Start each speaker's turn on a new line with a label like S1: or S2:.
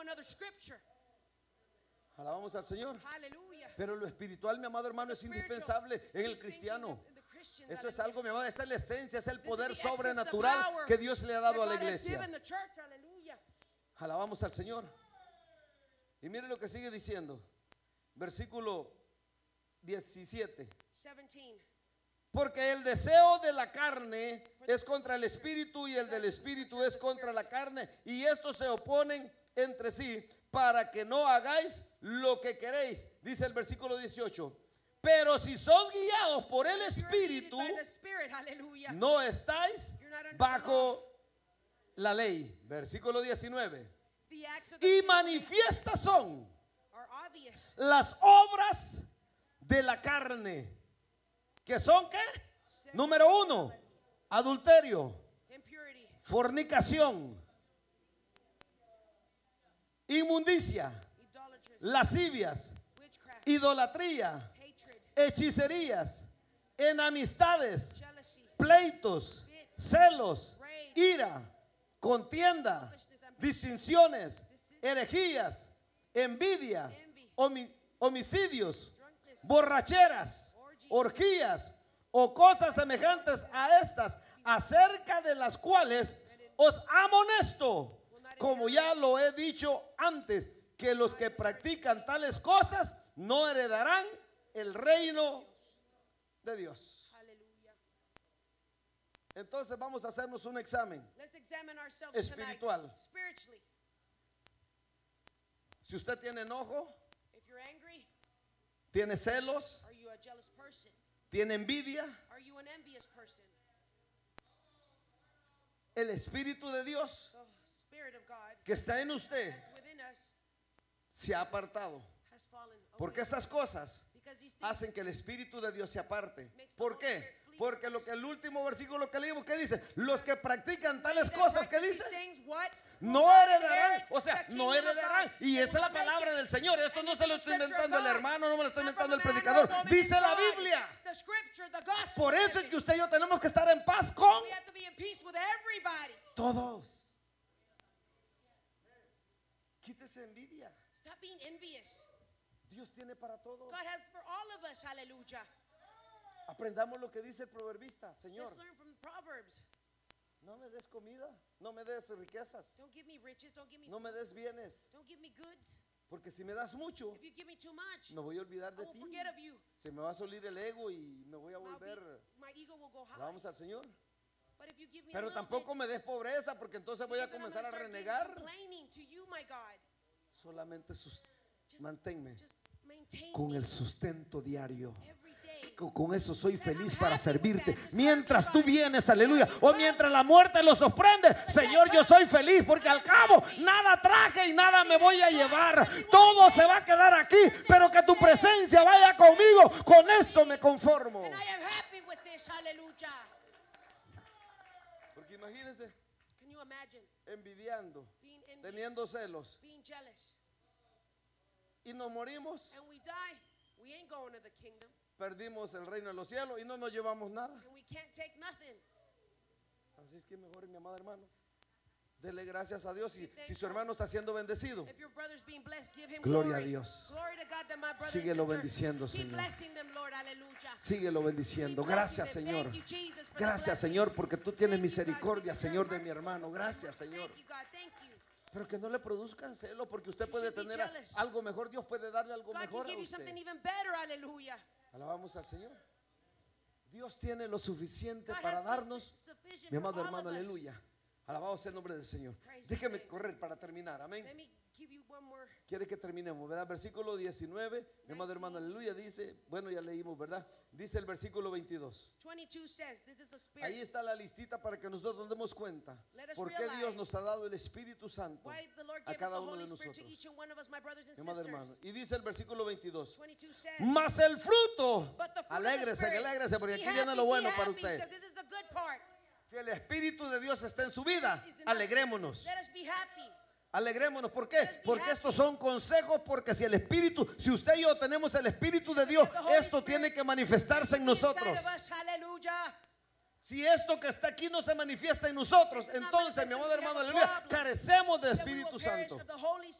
S1: another scripture.
S2: Alabamos al Señor.
S1: Hallelujah.
S2: Pero lo espiritual, mi amado hermano, es indispensable en el cristiano. Esto es algo, mi amado, esta es la esencia, es el poder sobrenatural que Dios le ha dado a la iglesia. Alabamos al Señor. Y mire lo que sigue diciendo. Versículo 17. Porque el deseo de la carne es contra el espíritu y el del espíritu es contra la carne, y estos se oponen entre sí para que no hagáis lo que queréis. Dice el versículo 18. Pero si sos guiados por el espíritu, no estáis bajo la ley. Versículo 19. Y manifiestas son las obras de la carne, que son ¿qué? Número 1, adulterio, fornicación, inmundicia, lascivias, idolatría, hechicerías, enemistades, pleitos, celos, ira, contienda, distinciones, herejías, envidia, homicidios, borracheras, orgías o cosas semejantes a estas, acerca de las cuales os amonesto, como ya lo he dicho antes, que los que practican tales cosas no heredarán el reino de Dios. Entonces vamos a hacernos un examen espiritual. Si usted tiene enojo, tiene celos, tiene envidia, el Espíritu de Dios que está en usted se ha apartado. Porque esas cosas hacen que el Espíritu de Dios se aparte. ¿Por qué? Porque lo que el último versículo que leímos, ¿qué dice? Los que practican tales cosas, ¿qué dice? No heredarán, o sea, no heredarán. Y esa es la palabra del Señor. Esto no se lo está inventando el hermano, no me lo está inventando el predicador. Dice la Biblia. Por eso es que usted y yo tenemos que estar en paz con todos. Quítese envidia. Dios tiene para todos. Aprendamos lo que dice el proverbista. Señor, no me des comida, no me des riquezas, no me des bienes, porque si me das mucho, me voy a olvidar de ti. Se me va a salir el ego y me voy a volver. Vamos al Señor. Pero tampoco me des pobreza, porque entonces voy a comenzar a renegar. Solamente manténme con el sustento diario. Con eso soy feliz para servirte. Mientras tú vienes, aleluya, o mientras la muerte lo sorprende, Señor, yo soy feliz, porque al cabo nada traje y nada me voy a llevar. Todo se va a quedar aquí, pero que tu presencia vaya conmigo. Con eso me conformo. Porque imagínense, envidiando, teniendo celos, y nos morimos, perdimos el reino de los cielos y no nos llevamos nada. Así es que mejor, mi amado hermano, dele gracias a Dios. Si su hermano está siendo bendecido, gloria a Dios. Síguelo bendiciendo, Señor. Síguelo bendiciendo. Gracias, Señor. Gracias, Señor, porque tú tienes misericordia, Señor, de mi hermano. Gracias, Señor. Pero que no le produzcan celo, porque usted puede tener algo mejor. Dios puede darle algo mejor a usted. Alabamos al Señor. Dios tiene lo suficiente para darnos, mi amado hermano, aleluya. Alabado sea el nombre del Señor. Déjeme correr para terminar, amén. Quiere que terminemos, ¿verdad? Versículo 19, mi amado hermano, aleluya, dice, bueno, ya leímos, ¿verdad? Dice el versículo 22. Ahí está la listita para que nosotros nos demos cuenta por qué Dios nos ha dado el Espíritu Santo a cada uno de nosotros, mi amado hermano. Y dice el versículo 22, mas el fruto, alégrese, porque aquí viene lo bueno para usted. Que el Espíritu de Dios esté en su vida. Alegrémonos. Alegrémonos, ¿por qué? Porque estos son consejos, porque si usted y yo tenemos el Espíritu de Dios, esto tiene que manifestarse en nosotros. Si esto que está aquí no se manifiesta en nosotros, entonces, mi amado hermano, aleluya, carecemos del Espíritu Santo.